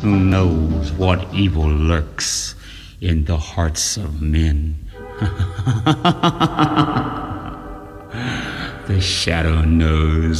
who knows what evil lurks in the hearts of men. The shadow knows.